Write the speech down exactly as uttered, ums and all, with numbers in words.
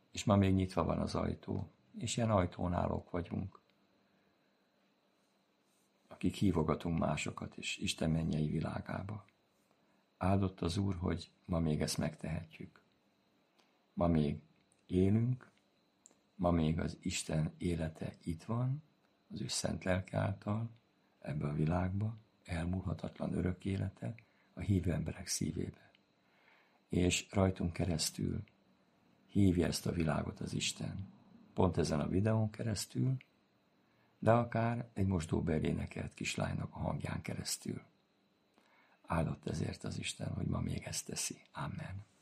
És ma még nyitva van az ajtó, és ilyen ajtónálók vagyunk, akik hívogatunk másokat is Isten mennyei világába. Áldott az Úr, hogy ma még ezt megtehetjük. Ma még élünk, ma még az Isten élete itt van, az ő szent lelke által, ebbe a világba, elmúlhatatlan örök élete a hívő emberek szívébe. És rajtunk keresztül hívja ezt a világot az Isten. Pont ezen a videón keresztül, de akár egy mosdóba énekelt kislánynak a hangján keresztül. Áldott ezért az Isten, hogy ma még ezt teszi. Amen.